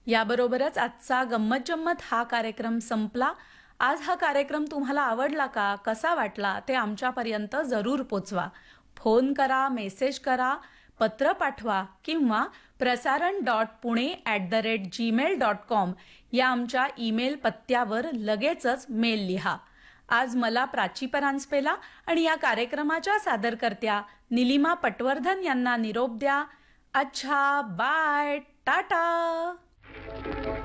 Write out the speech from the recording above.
याबरोबरच आजचा गंमत जम्मत हा कार्यक्रम संपला. आज हा कार्यक्रम तुम्हाला आवडला का? कसा वाटला? ते आमच्यापर्यंत जरूर पोचवा. फोन करा, मेसेज करा, पत्र पाठवा किंवा prasaran.pune@gmail.com या आमच्या ईमेल पत्त्यावर लगेचच मेल लिहा. आज मला प्राची परांजपेला आणि या कार्यक्रमाच्या सादरकर्त्या निलिमा पटवर्धन यांना निरोप द्या. अच्छा, बाय, टाटा.